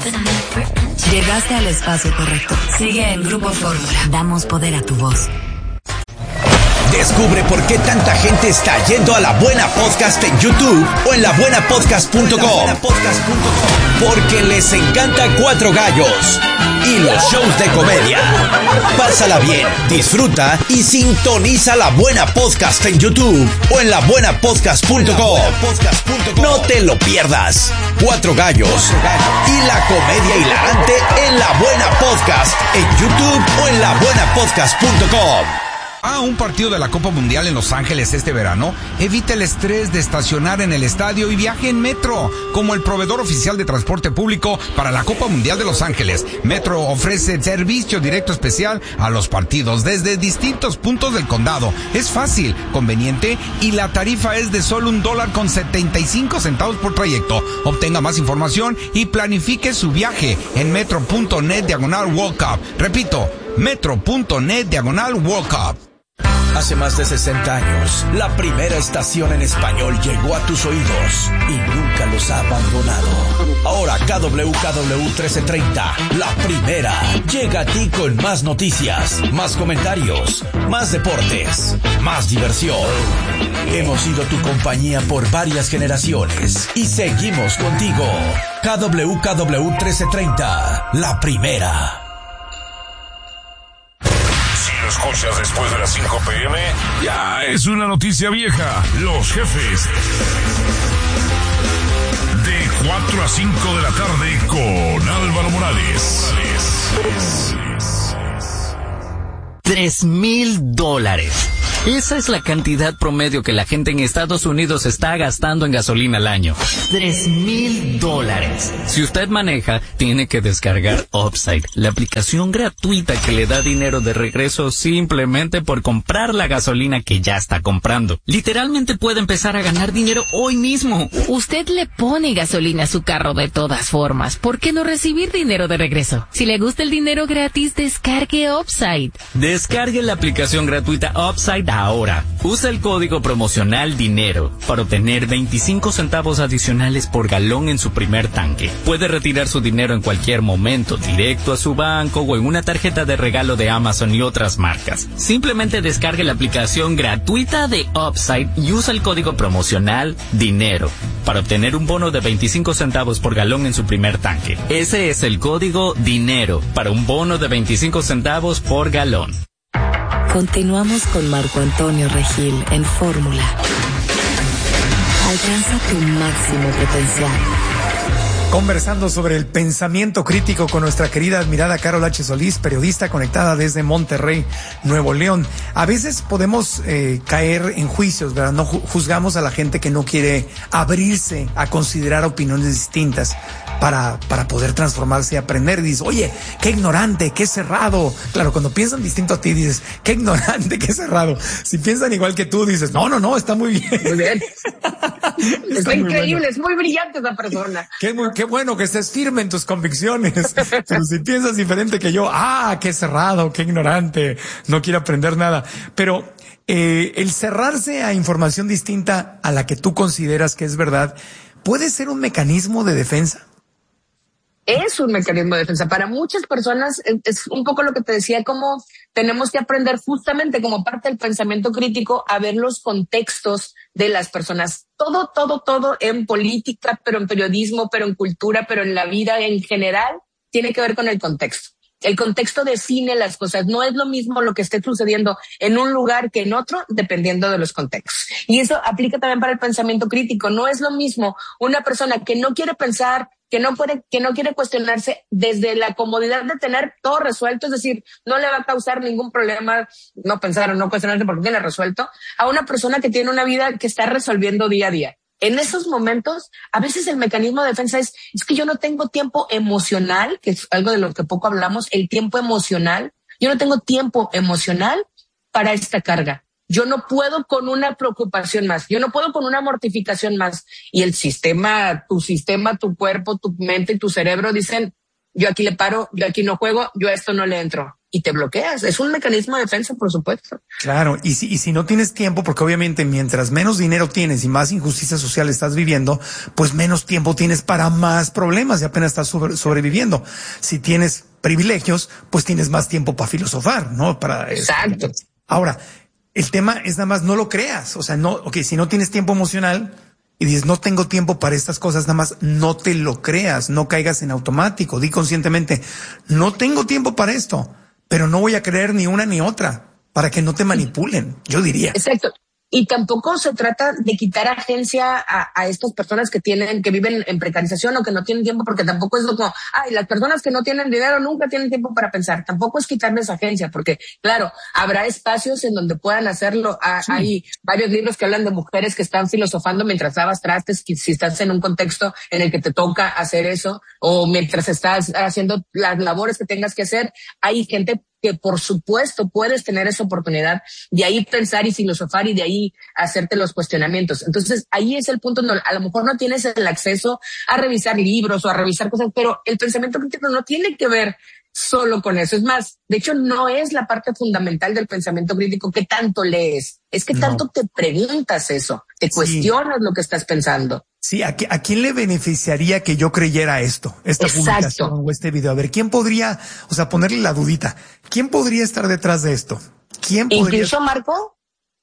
Llegaste al espacio correcto. Sigue en Grupo Fórmula. Damos poder a tu voz. Descubre por qué tanta gente está yendo a La Buena Podcast en YouTube o en labuenapodcast.com. Porque les encanta Cuatro Gallos y los shows de comedia. Pásala bien, disfruta y sintoniza La Buena Podcast en YouTube o en labuenapodcast.com. No te lo pierdas. Cuatro Gallos y la comedia hilarante en La Buena Podcast en YouTube o en labuenapodcast.com. Un partido de la Copa Mundial en Los Ángeles este verano. Evita el estrés de estacionar en el estadio y viaje en Metro, como el proveedor oficial de transporte público para la Copa Mundial de Los Ángeles. Metro ofrece servicio directo especial a los partidos desde distintos puntos del condado. Es fácil, conveniente y la tarifa es de solo $1.75 por trayecto. Obtenga más información y planifique su viaje en metro.net/World Cup. Repito, metro.net/World Cup. Hace más de 60 años, la primera estación en español llegó a tus oídos y nunca los ha abandonado. Ahora KWKW 1330, la primera, llega a ti con más noticias, más comentarios, más deportes, más diversión. Hemos sido tu compañía por varias generaciones y seguimos contigo. KWKW 1330, la primera. Escuchas después de las 5 p.m. Ya es una noticia vieja. Los jefes. De 4 a 5 de la tarde con Álvaro Morales. $3,000. Esa es la cantidad promedio que la gente en Estados Unidos está gastando en gasolina al año. $3,000. Si usted maneja, tiene que descargar Upside, la aplicación gratuita que le da dinero de regreso simplemente por comprar la gasolina que ya está comprando. Literalmente puede empezar a ganar dinero hoy mismo. Usted le pone gasolina a su carro de todas formas. ¿Por qué no recibir dinero de regreso? Si le gusta el dinero gratis, descargue Upside. Descargue la aplicación gratuita Upside ahora. Usa el código promocional DINERO para obtener 25 centavos adicionales por galón en su primer tanque. Puede retirar su dinero en cualquier momento, directo a su banco o en una tarjeta de regalo de Amazon y otras marcas. Simplemente descargue la aplicación gratuita de Upside y usa el código promocional DINERO para obtener un bono de 25 centavos por galón en su primer tanque. Ese es el código DINERO para un bono de 25 centavos por galón. Continuamos con Marco Antonio Regil en Fórmula. Alcanza tu máximo potencial. Conversando sobre el pensamiento crítico con nuestra querida admirada Carol H. Solís, periodista conectada desde Monterrey, Nuevo León. A veces podemos caer en juicios, ¿verdad? No juzgamos a la gente que no quiere abrirse a considerar opiniones distintas para poder transformarse y aprender. Y dices, oye, qué ignorante, qué cerrado. Claro, cuando piensan distinto a ti dices, qué ignorante, qué cerrado. Si piensan igual que tú dices, no, está muy bien. Muy bien. Está increíble, bueno. Es muy brillante esa persona. Qué bueno que estés firme en tus convicciones. Pero si piensas diferente que yo, qué cerrado, qué ignorante, no quiero aprender nada. Pero el cerrarse a información distinta a la que tú consideras que es verdad, ¿puede ser un mecanismo de defensa? Es un mecanismo de defensa. Para muchas personas es un poco lo que te decía, como tenemos que aprender justamente como parte del pensamiento crítico a ver los contextos de las personas. Todo en política, pero en periodismo, pero en cultura, pero en la vida en general, tiene que ver con el contexto. El contexto define las cosas. No es lo mismo lo que esté sucediendo en un lugar que en otro, dependiendo de los contextos. Y eso aplica también para el pensamiento crítico. No es lo mismo una persona que no quiere pensar, que no quiere cuestionarse desde la comodidad de tener todo resuelto, es decir, no le va a causar ningún problema no pensar o no cuestionarse porque tiene resuelto, a una persona que tiene una vida que está resolviendo día a día. En esos momentos, a veces el mecanismo de defensa es que yo no tengo tiempo emocional, que es algo de lo que poco hablamos, el tiempo emocional. Yo no tengo tiempo emocional para esta carga. Yo no puedo con una preocupación más. Yo no puedo con una mortificación más. Y el sistema, tu cuerpo, tu mente y tu cerebro dicen, yo aquí le paro, yo aquí no juego, yo a esto no le entro. y te bloqueas. Es un mecanismo de defensa, por supuesto. Claro, y si no tienes tiempo, porque obviamente mientras menos dinero tienes y más injusticia social estás viviendo, pues menos tiempo tienes para más problemas y apenas estás sobreviviendo. Si tienes privilegios, pues tienes más tiempo para filosofar, ¿no? Exacto. Ahora, el tema es nada más no lo creas. O sea, si no tienes tiempo emocional y dices, no tengo tiempo para estas cosas, nada más no te lo creas, no caigas en automático. Di conscientemente, no tengo tiempo para esto, pero no voy a creer ni una ni otra para que no te manipulen, yo diría. Exacto. Y tampoco se trata de quitar agencia a estas personas que viven en precarización o que no tienen tiempo, porque tampoco es como, las personas que no tienen dinero nunca tienen tiempo para pensar. Tampoco es quitarles agencia, porque claro, habrá espacios en donde puedan hacerlo. Sí. Hay varios libros que hablan de mujeres que están filosofando mientras lavas trastes, si estás en un contexto en el que te toca hacer eso, o mientras estás haciendo las labores que tengas que hacer. Hay gente que por supuesto puedes tener esa oportunidad de ahí pensar y filosofar y de ahí hacerte los cuestionamientos. Entonces ahí es el punto donde a lo mejor no tienes el acceso a revisar libros o a revisar cosas, pero el pensamiento crítico no tiene que ver solo con eso. Es más, de hecho no es la parte fundamental del pensamiento crítico que tanto lees, es que tanto te preguntas eso, te cuestionas lo que estás pensando. Sí, ¿a quién le beneficiaría que yo creyera esta publicación o este video? A ver, ¿quién podría, ponerle la dudita? ¿Quién podría estar detrás de esto? Incluso, Marco,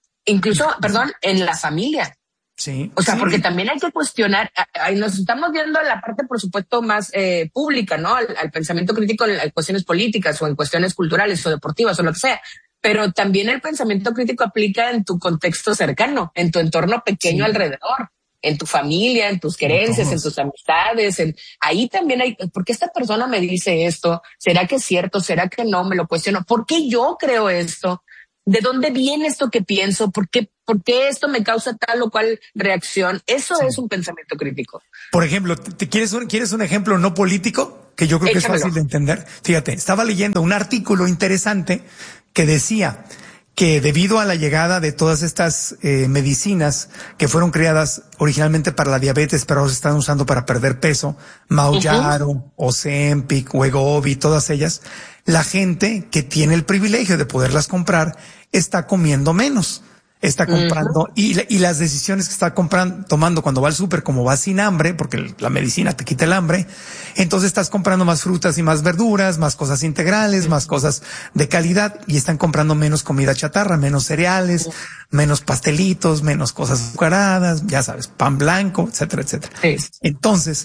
en la familia. Sí. Porque también hay que cuestionar, nos estamos viendo la parte, por supuesto, más pública, ¿no? Al pensamiento crítico en cuestiones políticas o en cuestiones culturales o deportivas o lo que sea. Pero también el pensamiento crítico aplica en tu contexto cercano, en tu entorno pequeño alrededor, en tu familia, en tus creencias, en tus amistades. Ahí también hay, ¿por qué esta persona me dice esto? ¿Será que es cierto? ¿Será que no? Me lo cuestiono. ¿Por qué yo creo esto? ¿De dónde viene esto que pienso? ¿Por qué esto me causa tal o cual reacción? Eso es un pensamiento crítico. Por ejemplo, ¿quieres un ejemplo no político? Que yo creo que es fácil de entender. Fíjate, estaba leyendo un artículo interesante que decía que debido a la llegada de todas estas medicinas que fueron creadas originalmente para la diabetes, pero ahora se están usando para perder peso, Mounjaro, Ozempic, Wegovy, todas ellas, la gente que tiene el privilegio de poderlas comprar está comiendo menos. Está comprando y las decisiones que está tomando cuando va al súper, como va sin hambre, porque la medicina te quita el hambre, entonces estás comprando más frutas y más verduras, más cosas integrales, más cosas de calidad, y están comprando menos comida chatarra, menos cereales, menos pastelitos, menos cosas azucaradas, ya sabes, pan blanco, etcétera, etcétera. Entonces,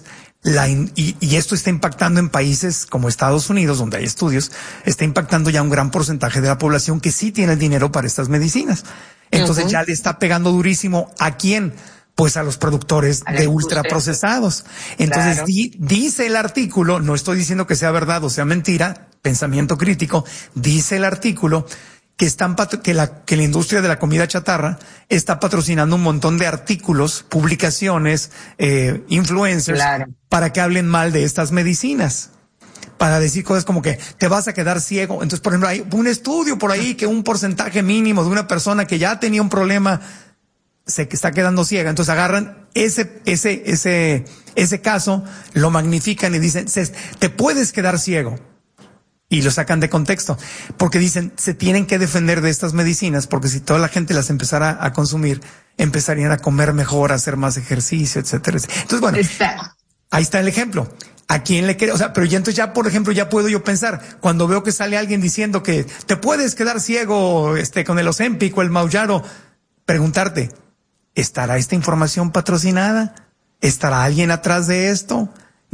y esto está impactando en países como Estados Unidos, donde hay estudios, está impactando ya un gran porcentaje de la población que sí tiene el dinero para estas medicinas. Entonces ya le está pegando durísimo. ¿A quién? Pues a los productores de ultraprocesados. Entonces dice el artículo, no estoy diciendo que sea verdad o sea mentira, pensamiento crítico, dice el artículo que la industria de la comida chatarra está patrocinando un montón de artículos, publicaciones, influencers, para que hablen mal de estas medicinas. Para decir cosas como que te vas a quedar ciego. Entonces, por ejemplo, hay un estudio por ahí que un porcentaje mínimo de una persona que ya tenía un problema que está quedando ciega. Entonces agarran ese caso, lo magnifican y dicen, te puedes quedar ciego. Y lo sacan de contexto. Porque dicen, se tienen que defender de estas medicinas, porque si toda la gente las empezara a consumir, empezarían a comer mejor, a hacer más ejercicio, etcétera, etcétera. Entonces, bueno, ahí está el ejemplo. ¿A quién le creo? Pero ya entonces por ejemplo, ya puedo yo pensar, cuando veo que sale alguien diciendo que te puedes quedar ciego, con el Ozempic o el Mounjaro, preguntarte, ¿estará esta información patrocinada? ¿Estará alguien atrás de esto?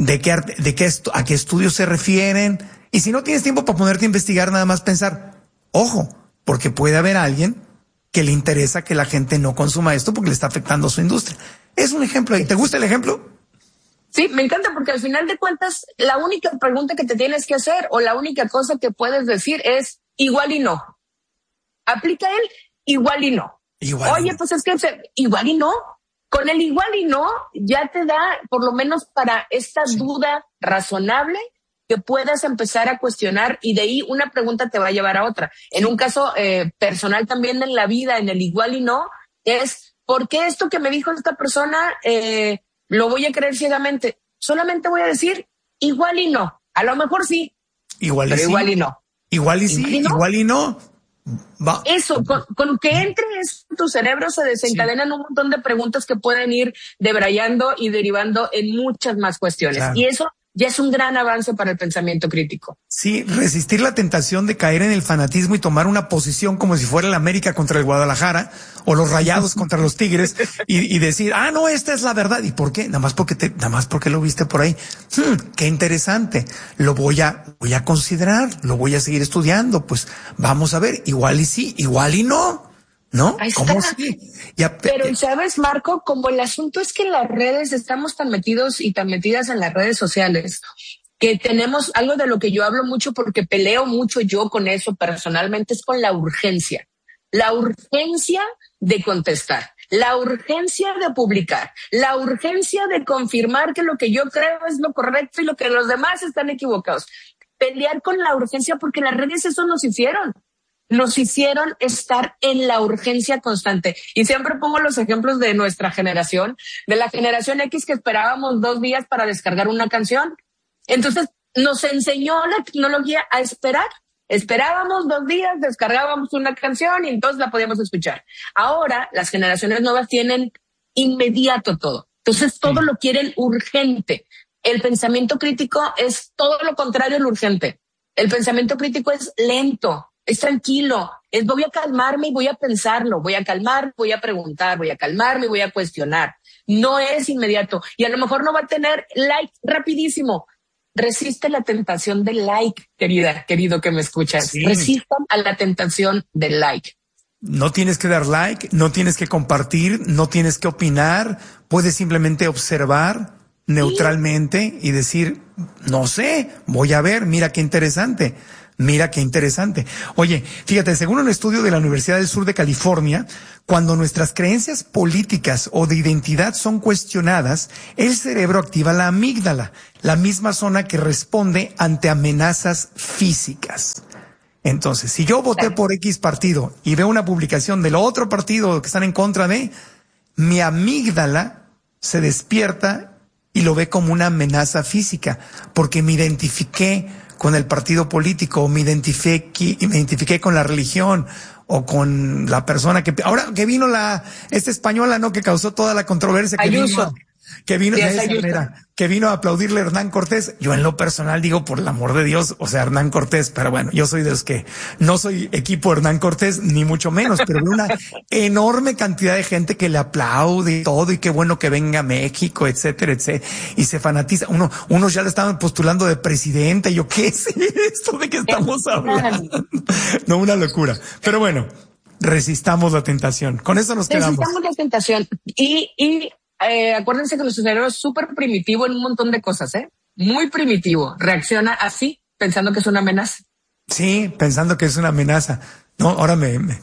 ¿A qué estudios se refieren? Y si no tienes tiempo para ponerte a investigar, nada más pensar, ojo, porque puede haber alguien que le interesa que la gente no consuma esto porque le está afectando a su industria. Es un ejemplo ahí. ¿Te gusta el ejemplo? Sí, me encanta porque al final de cuentas la única pregunta que te tienes que hacer o la única cosa que puedes decir es igual y no. Aplica el igual y no. Oye, pues es que igual y no. Con el igual y no ya te da por lo menos para esta duda razonable que puedas empezar a cuestionar y de ahí una pregunta te va a llevar a otra. En un caso personal también en la vida, en el igual y no, es ¿por qué esto que me dijo esta persona lo voy a creer ciegamente? Solamente voy a decir igual y no. A lo mejor sí, igual y no. Igual y sí, igual y no. Va. Eso, con que entre eso en tu cerebro se desencadenan un montón de preguntas que pueden ir debrayando y derivando en muchas más cuestiones. Claro. Y eso ya es un gran avance para el pensamiento crítico. Sí, resistir la tentación de caer en el fanatismo y tomar una posición como si fuera el América contra el Guadalajara o los Rayados contra los Tigres y decir, no, esta es la verdad. ¿Y por qué? Nada más porque lo viste por ahí. Qué interesante. Lo voy a considerar, lo voy a seguir estudiando. Pues vamos a ver, igual y sí, igual y no. ¿No? ¿Cómo sí? Pero, ¿sabes, Marco? Como el asunto es que en las redes estamos tan metidos y tan metidas en las redes sociales que tenemos algo de lo que yo hablo mucho porque peleo mucho yo con eso personalmente, es con la urgencia. La urgencia de contestar, la urgencia de publicar, la urgencia de confirmar que lo que yo creo es lo correcto y lo que los demás están equivocados. Pelear con la urgencia porque las redes eso nos hicieron estar en la urgencia constante. Y siempre pongo los ejemplos de nuestra generación, de la generación X que esperábamos 2 días para descargar una canción. Entonces nos enseñó la tecnología a esperar. Esperábamos 2 días, descargábamos una canción y entonces la podíamos escuchar. Ahora las generaciones nuevas tienen inmediato todo. Entonces todo lo quieren urgente. El pensamiento crítico es todo lo contrario al urgente. El pensamiento crítico es lento. Es tranquilo, voy a calmarme y voy a pensarlo, voy a calmar, voy a preguntar, voy a calmarme y voy a cuestionar. No es inmediato y a lo mejor no va a tener like rapidísimo. Resiste la tentación del like, querido que me escuchas. Sí. Resistan a la tentación del like. No tienes que dar like, no tienes que compartir, no tienes que opinar, puedes simplemente observar neutralmente y decir, no sé, voy a ver, mira qué interesante. Mira qué interesante. Oye, fíjate, según un estudio de la Universidad del Sur de California, cuando nuestras creencias políticas o de identidad son cuestionadas, el cerebro activa la amígdala, la misma zona que responde ante amenazas físicas. Entonces, si yo voté por X partido y veo una publicación del otro partido que están en contra de, mi amígdala se despierta y lo ve como una amenaza física, porque me identifiqué con el partido político, me identifiqué con la religión o con la persona que ahora que vino esta española, ¿no? Que causó toda la controversia que vino a aplaudirle a Hernán Cortés. Yo en lo personal digo, por el amor de Dios, o sea, Hernán Cortés, pero bueno, yo soy de los que no soy equipo Hernán Cortés, ni mucho menos, pero una enorme cantidad de gente que le aplaude y todo, y qué bueno que venga a México, etcétera, etcétera, y se fanatiza. Unos ya le estaban postulando de presidente, y yo, ¿qué es esto de que estamos hablando? No, una locura. Pero bueno, resistamos la tentación. Con eso nos quedamos. Resistamos la tentación y acuérdense que nuestro cerebro es súper primitivo en un montón de cosas, muy primitivo. Reacciona así, pensando que es una amenaza. Sí, pensando que es una amenaza. No, ahora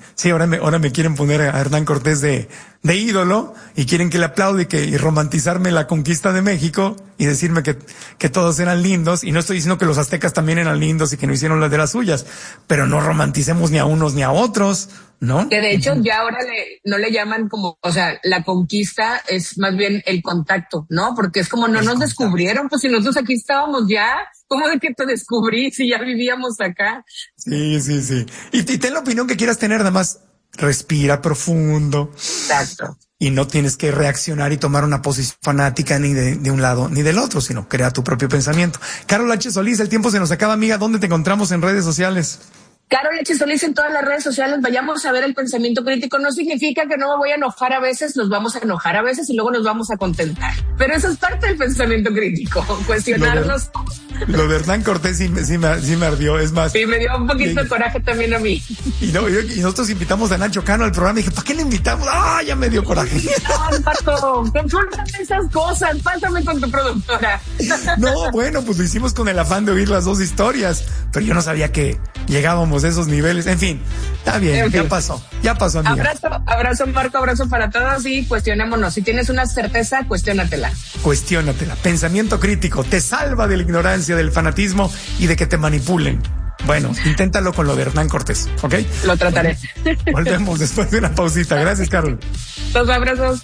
me quieren poner a Hernán Cortés de ídolo y quieren que le aplaude y romantizarme la conquista de México y decirme que todos eran lindos. Y no estoy diciendo que los aztecas también eran lindos y que no hicieron las de las suyas, pero no romanticemos ni a unos ni a otros, ¿no? Que de hecho ya ahora no le llaman como, o sea, la conquista es más bien el contacto, ¿no? Porque es como no nos descubrieron, pues si nosotros aquí estábamos ya, ¿cómo de que te descubrí si ya vivíamos acá? Sí. Y ten la opinión que quieras tener, nada más respira profundo. Exacto. Y no tienes que reaccionar y tomar una posición fanática ni de un lado ni del otro, sino crea tu propio pensamiento. Carol H. Solís, el tiempo se nos acaba, amiga. ¿Dónde te encontramos en redes sociales? Carol H. Solís en todas las redes sociales. Vayamos a ver el pensamiento crítico. No significa que no me voy a enojar a veces, nos vamos a enojar a veces y luego nos vamos a contentar. Pero eso es parte del pensamiento crítico, cuestionarnos. Lo de Hernán Cortés sí me ardió, es más. Sí, me dio un poquito de coraje también a mí. Y nosotros invitamos a Nacho Cano al programa y dije, ¿para qué le invitamos? Ya me dio coraje. No, Pato, consúltame esas cosas, pásame con tu productora. No, bueno, pues lo hicimos con el afán de oír las dos historias, pero yo no sabía que llegábamos a esos niveles. En fin, está bien, ya pasó, amiga. Abrazo, Marco, abrazo para todos y cuestionémonos. Si tienes una certeza, cuestiónatela. Pensamiento crítico te salva de la ignorancia, del fanatismo y de que te manipulen. Bueno, inténtalo con lo de Hernán Cortés, ¿ok? Lo trataré. Volvemos después de una pausita. Gracias, Carol. Los abrazos.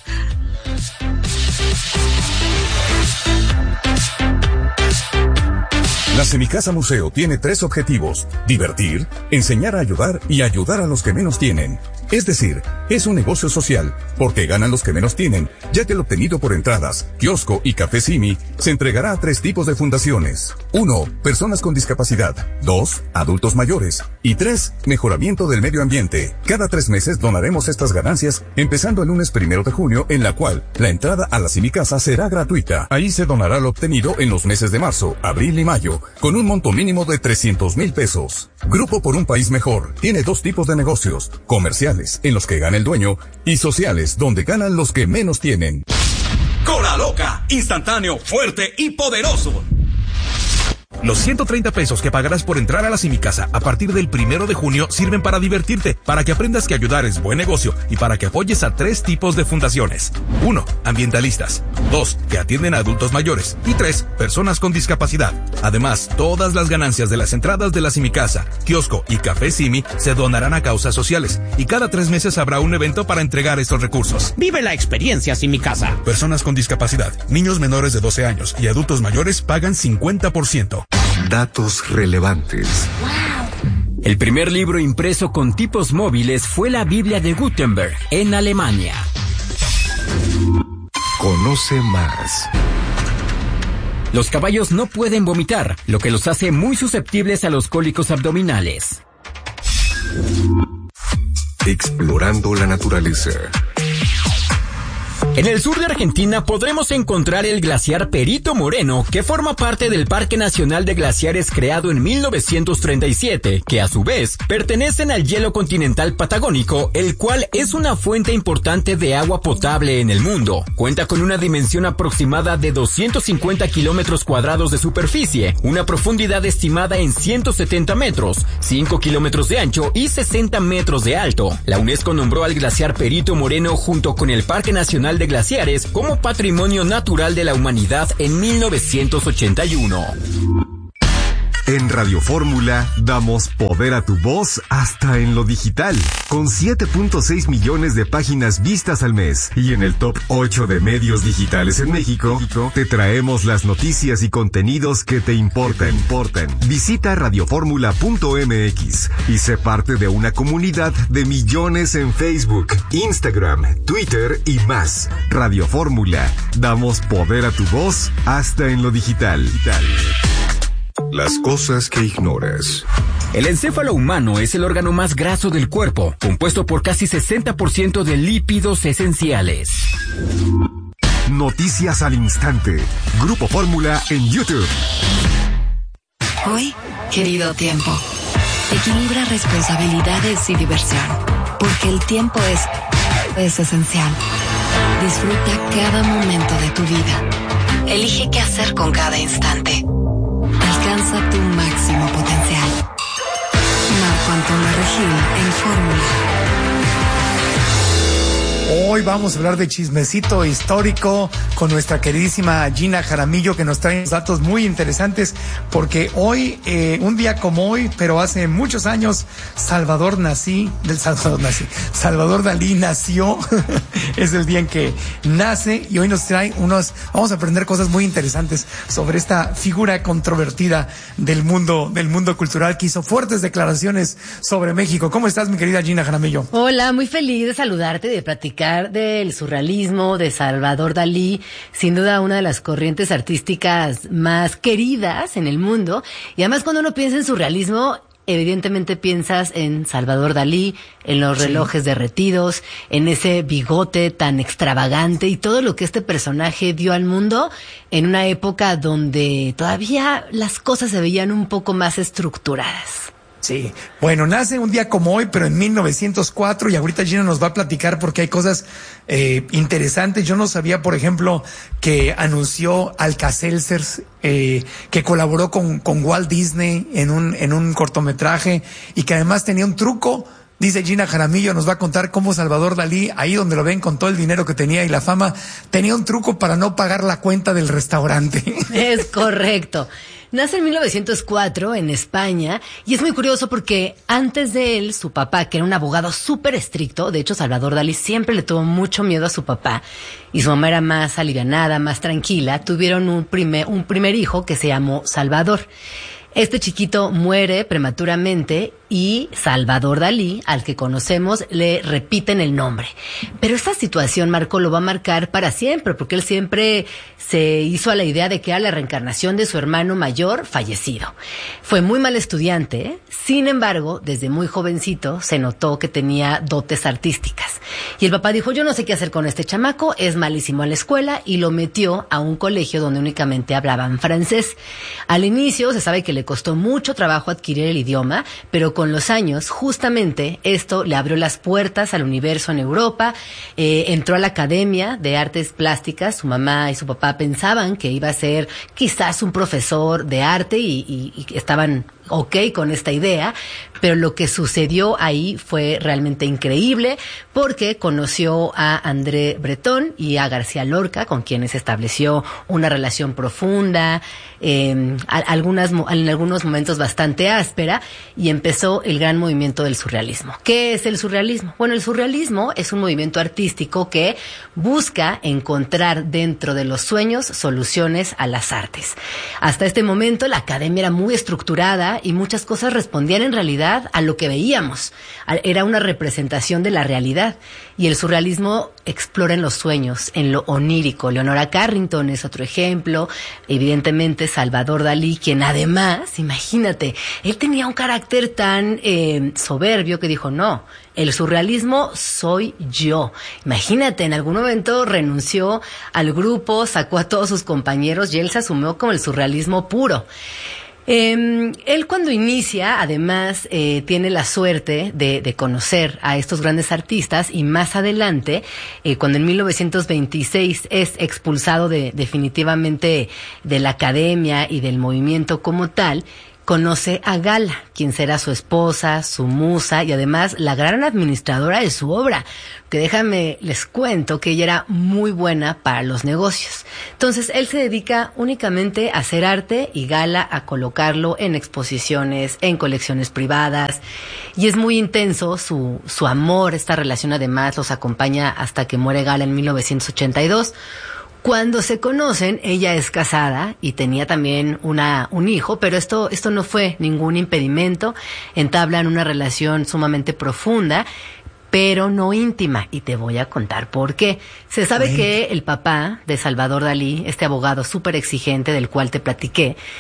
La Semicasa Museo tiene 3 objetivos: divertir, enseñar a ayudar y ayudar a los que menos tienen. Es decir, es un negocio social, porque ganan los que menos tienen, ya que el obtenido por entradas, kiosco y café Simi se entregará a 3 tipos de fundaciones. 1. Personas con discapacidad. 2. Adultos mayores. Y 3. Mejoramiento del medio ambiente. Cada 3 meses donaremos estas ganancias, empezando el lunes 1 de junio, en la cual la entrada a la Semicasa será gratuita. Ahí se donará lo obtenido en los meses de marzo, abril y mayo, con un monto mínimo de 300,000 pesos. Grupo por un País Mejor tiene 2 tipos de negocios: comerciales, en los que gana el dueño, y sociales, donde ganan los que menos tienen. Cola Loca, instantáneo, fuerte y poderoso. Los 130 pesos que pagarás por entrar a la Semicasa a partir del 1 de junio sirven para divertirte, para que aprendas que ayudar es buen negocio y para que apoyes a 3 tipos de fundaciones. 1. Ambientalistas. 2. Que atienden a adultos mayores. Y 3. Personas con discapacidad. Además, todas las ganancias de las entradas de la Semicasa, kiosco y café Simi se donarán a causas sociales. Y cada 3 meses habrá un evento para entregar estos recursos. Vive la experiencia Semicasa. Personas con discapacidad, niños menores de 12 años y adultos mayores pagan 50%. Datos relevantes. El primer libro impreso con tipos móviles fue la Biblia de Gutenberg, en Alemania. Conoce más. Los caballos no pueden vomitar, lo que los hace muy susceptibles a los cólicos abdominales. Explorando la naturaleza. En el sur de Argentina podremos encontrar el glaciar Perito Moreno, que forma parte del Parque Nacional de Glaciares creado en 1937, que a su vez pertenecen al hielo continental patagónico, el cual es una fuente importante de agua potable en el mundo. Cuenta con una dimensión aproximada de 250 kilómetros cuadrados de superficie, una profundidad estimada en 170 metros, 5 kilómetros de ancho y 60 metros de alto. La UNESCO nombró al glaciar Perito Moreno junto con el Parque Nacional de Glaciares como Patrimonio Natural de la Humanidad en 1981. En Radio Fórmula damos poder a tu voz hasta en lo digital, con 7.6 millones de páginas vistas al mes. Y en el top 8 de medios digitales en México, te traemos las noticias y contenidos que te importan. Visita radioformula.mx y sé parte de una comunidad de millones en Facebook, Instagram, Twitter y más. Radio Fórmula, damos poder a tu voz hasta en lo digital. Las cosas que ignoras. El encéfalo humano es el órgano más graso del cuerpo, compuesto por casi 60% de lípidos esenciales. Noticias al instante. Grupo Fórmula en YouTube. Hoy, querido tiempo, equilibra responsabilidades y diversión, porque el tiempo es esencial. Disfruta cada momento de tu vida. Elige qué hacer con cada instante. Alcanza tu máximo potencial. Marco Antonio Regil en Fórmula. Hoy vamos a hablar de chismecito histórico con nuestra queridísima Gina Jaramillo, que nos trae datos muy interesantes, porque hoy, un día como hoy, pero hace muchos años, Salvador Dalí nació. Es el día en que nace, y hoy nos trae vamos a aprender cosas muy interesantes sobre esta figura controvertida del mundo cultural, que hizo fuertes declaraciones sobre México. ¿Cómo estás, mi querida Gina Jaramillo? Hola, muy feliz de saludarte, de platicar del surrealismo de Salvador Dalí, sin duda una de las corrientes artísticas más queridas en el mundo. Y además, cuando uno piensa en surrealismo, evidentemente piensas en Salvador Dalí, en los relojes derretidos, en ese bigote tan extravagante y todo lo que este personaje dio al mundo en una época donde todavía las cosas se veían un poco más estructuradas. Sí, bueno, nace un día como hoy, pero en 1904, y ahorita Gina nos va a platicar porque hay cosas interesantes. Yo no sabía, por ejemplo, que anunció Alka-Seltzer, que colaboró con Walt Disney en un cortometraje, y que además tenía un truco. Dice Gina Jaramillo, nos va a contar cómo Salvador Dalí, ahí donde lo ven con todo el dinero que tenía y la fama, tenía un truco para no pagar la cuenta del restaurante. Es correcto. Nace en 1904 en España y es muy curioso porque antes de él, su papá, que era un abogado súper estricto, de hecho Salvador Dalí siempre le tuvo mucho miedo a su papá y su mamá era más alivianada, más tranquila, tuvieron un primer hijo que se llamó Salvador. Este chiquito muere prematuramente y Salvador Dalí, al que conocemos, le repiten el nombre. Pero esta situación, Marco, lo va a marcar para siempre, porque él siempre se hizo a la idea de que era la reencarnación de su hermano mayor fallecido. Fue muy mal estudiante, ¿eh? Sin embargo, desde muy jovencito se notó que tenía dotes artísticas. Y el papá dijo, yo no sé qué hacer con este chamaco, es malísimo en la escuela, y lo metió a un colegio donde únicamente hablaban francés. Al inicio se sabe que le costó mucho trabajo adquirir el idioma, pero con los años, justamente, esto le abrió las puertas al universo en Europa, entró a la Academia de Artes Plásticas, su mamá y su papá pensaban que iba a ser quizás un profesor de arte y estaban ok con esta idea, pero lo que sucedió ahí fue realmente increíble porque conoció a André Breton y a García Lorca, con quienes estableció una relación profunda, en algunos momentos bastante áspera, y empezó el gran movimiento del surrealismo. ¿Qué es el surrealismo? Bueno, el surrealismo es un movimiento artístico que busca encontrar dentro de los sueños soluciones a las artes. Hasta este momento la academia era muy estructurada y muchas cosas respondían en realidad a lo que veíamos. Era una representación de la realidad. Y el surrealismo explora en los sueños, en lo onírico. Leonora Carrington es otro ejemplo. Evidentemente Salvador Dalí, quien además, imagínate, él tenía un carácter tan soberbio que dijo, no, el surrealismo soy yo. Imagínate, en algún momento renunció al grupo, sacó a todos sus compañeros y él se asumió como el surrealismo puro. Él cuando inicia, además, tiene la suerte de conocer a estos grandes artistas y más adelante, cuando en 1926 es expulsado definitivamente de la academia y del movimiento como tal, conoce a Gala, quien será su esposa, su musa y además la gran administradora de su obra, que déjame les cuento que ella era muy buena para los negocios. Entonces él se dedica únicamente a hacer arte y Gala a colocarlo en exposiciones, en colecciones privadas, y es muy intenso su amor. Esta relación además los acompaña hasta que muere Gala en 1982. Cuando se conocen, ella es casada y tenía también un hijo, pero esto no fue ningún impedimento. Entablan una relación sumamente profunda, pero no íntima, y te voy a contar por qué. Se sabe que el papá de Salvador Dalí, este abogado súper exigente del cual te platiqué,